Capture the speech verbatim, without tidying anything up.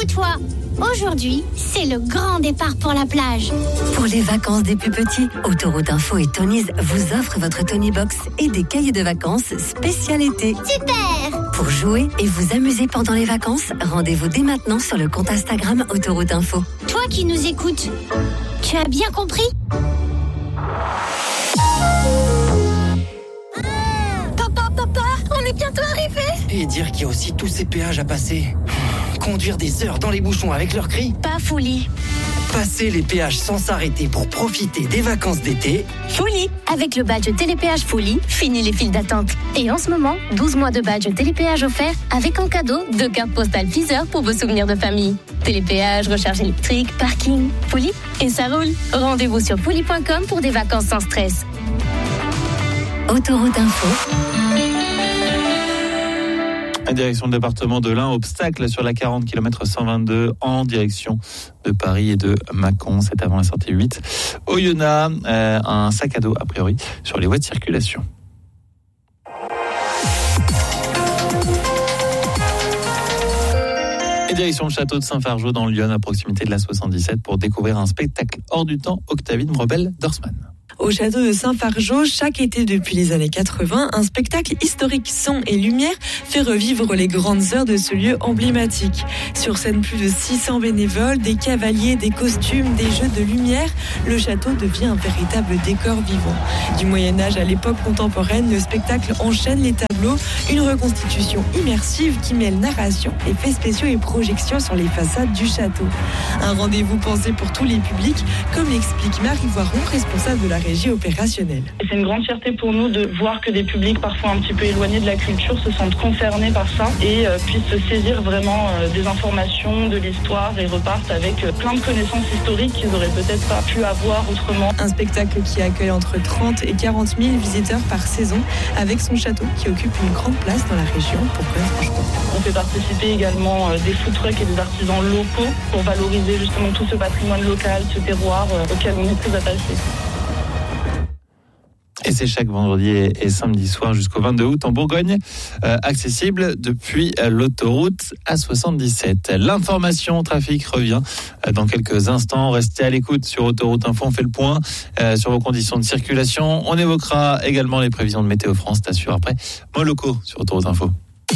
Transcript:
Coucou toi. Aujourd'hui, c'est le grand départ pour la plage. Pour les vacances des plus petits, Autoroute Info et Tony's vous offrent votre Tony Box et des cahiers de vacances spécial été. Super. Pour jouer et vous amuser pendant les vacances, rendez-vous dès maintenant sur le compte Instagram Autoroute Info. Toi qui nous écoutes, tu as bien compris ? Papa, papa, on est bientôt arrivé. Et dire qu'il y a aussi tous ces péages à passer. Conduire des heures dans les bouchons avec leurs cris. Pas folie. Passer les péages sans s'arrêter pour profiter des vacances d'été. Folie. Avec le badge Télépéage Folie, fini les files d'attente. Et en ce moment, douze mois de badge Télépéage offert avec en cadeau deux cartes postales Deezer pour vos souvenirs de famille. Télépéage, recharge électrique, parking, Folie et ça roule. Rendez-vous sur folie point com pour des vacances sans stress. Autoroute Info. En direction du département de l'Ain, obstacle sur la quarante kilomètres cent vingt-deux en direction de Paris et de Mâcon. C'est avant la sortie huit. Oyonnax, euh, un sac à dos a priori sur les voies de circulation. Et direction le château de Saint-Fargeau dans Lyon, à proximité de la soixante-dix-sept, pour découvrir un spectacle hors du temps. Octavine Mrebel-Dorsman. Au château de Saint-Fargeau, chaque été depuis les années quatre-vingts, un spectacle historique son et lumière fait revivre les grandes heures de ce lieu emblématique. Sur scène, plus de six cents bénévoles, des cavaliers, des costumes, des jeux de lumière. Le château devient un véritable décor vivant. Du Moyen-Âge à l'époque contemporaine, le spectacle enchaîne les tableaux, une reconstitution immersive qui mêle narration, effets spéciaux et projections sur les façades du château. Un rendez-vous pensé pour tous les publics, comme l'explique Marie Voiron, responsable de la régie opérationnelle. C'est une grande fierté pour nous de voir que des publics parfois un petit peu éloignés de la culture se sentent concernés par ça et euh, puissent se saisir vraiment euh, des informations, de l'histoire et repartent avec euh, plein de connaissances historiques qu'ils n'auraient peut-être pas pu avoir autrement. Un spectacle qui accueille entre trente et quarante mille visiteurs par saison avec son château qui occupe une grande place dans la région. Pourquoi franchement On fait participer également euh, des food trucks et des artisans locaux pour valoriser justement tout ce patrimoine local, ce terroir euh, auquel on est très attaché. Et c'est chaque vendredi et samedi soir jusqu'au vingt-deux août en Bourgogne, euh, accessible depuis l'autoroute A soixante-dix-sept. L'information trafic revient dans quelques instants. Restez à l'écoute sur Autoroute Info. On fait le point euh, sur vos conditions de circulation. On évoquera également les prévisions de Météo France. T'assure après Moloko sur Autoroute Info.